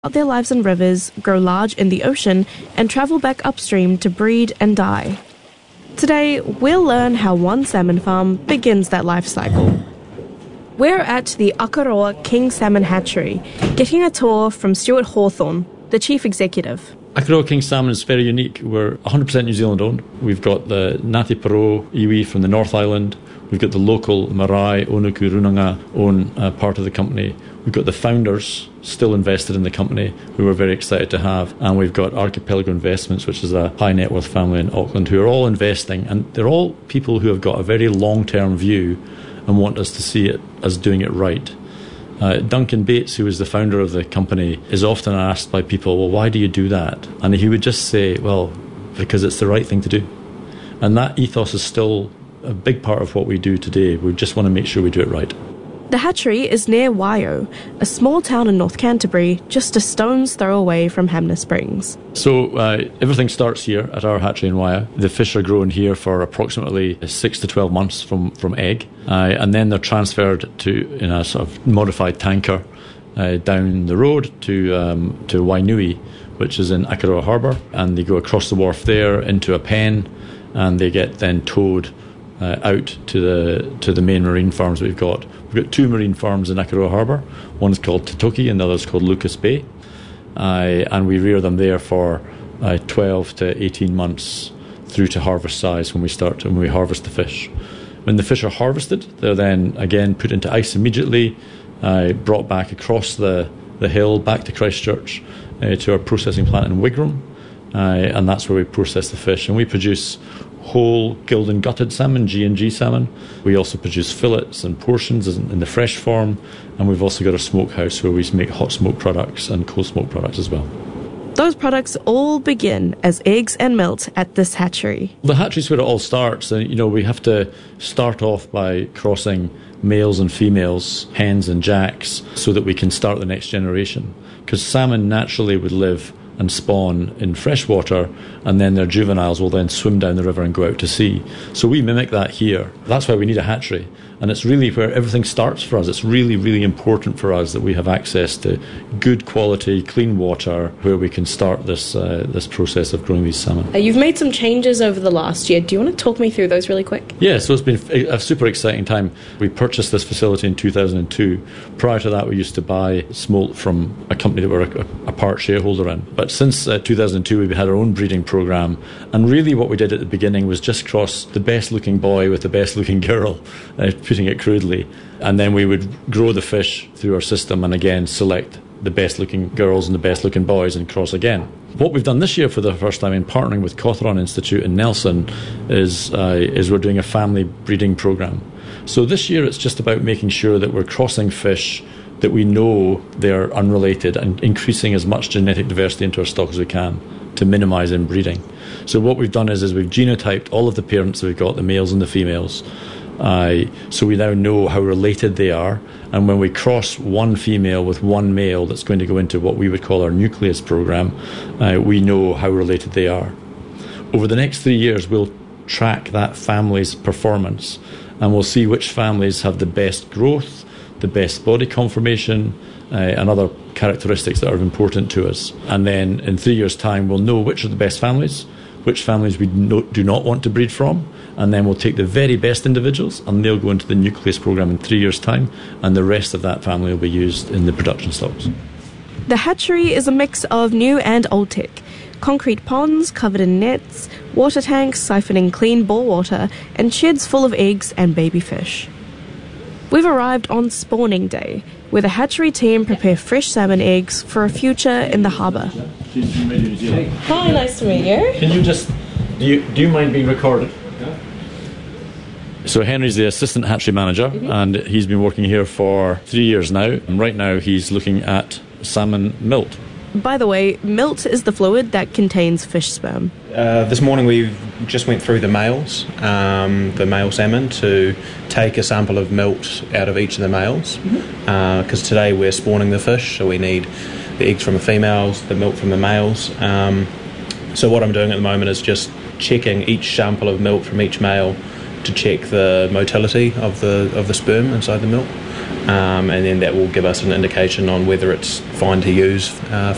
their lives in rivers, grow large in the ocean, and travel back upstream to breed and die. Today, we'll learn how one salmon farm begins that life cycle. We're at the Akaroa King Salmon Hatchery, getting a tour from Stuart Hawthorne, the chief executive. Akaroa King Salmon is very unique. We're 100% New Zealand owned. We've got the Ngāti Porou iwi from the North Island. We've got the local Marae, Onuku, Runanga own part of the company. We've got the founders still invested in the company, who we're very excited to have. And we've got Archipelago Investments, which is a high net worth family in Auckland, who are all investing. And they're all people who have got a very long-term view and want us to see it as doing it right. Duncan Bates, who is the founder of the company, is often asked by people, well, why do you do that? And he would just say, well, because it's the right thing to do. And that ethos is still a big part of what we do today. We just want to make sure we do it right. The hatchery is near Waio, a small town in North Canterbury, just a stone's throw away from Hanmer Springs. So everything starts here at our hatchery in Waio. The fish are grown here for approximately 6 to 12 months from egg, and then they're transferred to in a sort of modified tanker down the road to Wainui, which is in Akaroa Harbour, and they go across the wharf there into a pen, and they get then towed out to the main marine farms that we've got. We've got 2 marine farms in Akaroa Harbour. One is called Tatoki and the other is called Lucas Bay. And we rear them there for 12 to 18 months through to harvest size when we harvest the fish. When the fish are harvested, they're then again put into ice immediately, brought back across the hill back to Christchurch to our processing plant in Wigram. And that's where we process the fish. And we produce whole gilled and gutted salmon, G&G salmon. We also produce fillets and portions in the fresh form, and we've also got a smokehouse where we make hot smoke products and cold smoke products as well. Those products all begin as eggs and milk at this hatchery. The hatchery's where it all starts. We have to start off by crossing males and females, hens and jacks, so that we can start the next generation. Because salmon naturally would live and spawn in fresh water, and then their juveniles will then swim down the river and go out to sea. So we mimic that here. That's why we need a hatchery. And it's really where everything starts for us. It's really, really important for us that we have access to good quality, clean water where we can start this process of growing these salmon. You've made some changes over the last year. Do you want to talk me through those really quick? Yeah, so it's been a super exciting time. We purchased this facility in 2002. Prior to that, we used to buy smolt from a company that we're a part shareholder in. But since 2002, we've had our own breeding program. And really what we did at the beginning was just cross the best-looking boy with the best-looking girl, putting it crudely, and then we would grow the fish through our system and again select the best looking girls and the best looking boys and cross again. What we've done this year for the first time in partnering with Cawthron Institute in Nelson is we're doing a family breeding program. So this year it's just about making sure that we're crossing fish that we know they're unrelated and increasing as much genetic diversity into our stock as we can to minimise inbreeding. So what we've done is we've genotyped all of the parents that we've got, the males and the females. So we now know how related they are, and when we cross one female with one male that's going to go into what we would call our nucleus program, we know how related they are. Over the next 3 years, we'll track that family's performance, and we'll see which families have the best growth, the best body conformation, and other characteristics that are important to us. And then in 3 years' time, we'll know which are the best families, which families we do not want to breed from, and then we'll take the very best individuals and they'll go into the nucleus program in 3 years' time, and the rest of that family will be used in the production stocks. The hatchery is a mix of new and old tech. Concrete ponds covered in nets, water tanks siphoning clean bore water, and sheds full of eggs and baby fish. We've arrived on spawning day, where the hatchery team prepare fresh salmon eggs for a future in the harbour. She's from Radio New Zealand. Hi, nice to meet you. Can you just... Do you mind being recorded? So Henry's the assistant hatchery manager, and he's been working here for 3 years now. And right now he's looking at salmon milt. By the way, milt is the fluid that contains fish sperm. This morning we just went through the male salmon, to take a sample of milt out of each of the males. Because today we're spawning the fish, so we need the eggs from the females, the milk from the males. So what I'm doing at the moment is just checking each sample of milk from each male to check the motility of the sperm inside the milk, and then that will give us an indication on whether it's fine to use